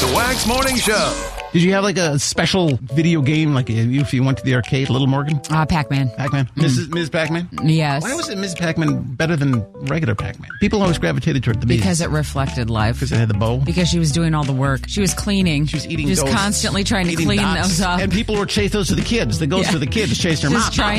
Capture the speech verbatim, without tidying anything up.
The Wags Morning Show. Did you have like a special video game, like if you went to the arcade, Little Morgan? Uh, Pac-Man. Pac-Man? Mm. Missus Miz Pac-Man? Yes. Why was it Miz Pac-Man better than regular Pac-Man? People always gravitated toward the Miz. Because it reflected life. Because it had the bow? Because she was doing all the work. She was cleaning. She was eating She was ghosts, constantly trying to eating clean dots. those up. And people were chasing those to the kids. The ghosts Yeah. of the kids chasing her Just mom. trying